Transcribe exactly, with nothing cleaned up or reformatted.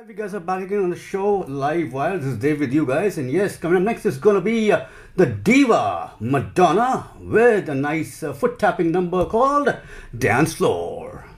We guys are back again on the show live wire. This is Dave with you guys, and yes, coming up next is gonna be uh, the diva Madonna with a nice uh, foot tapping number called Dance Floor.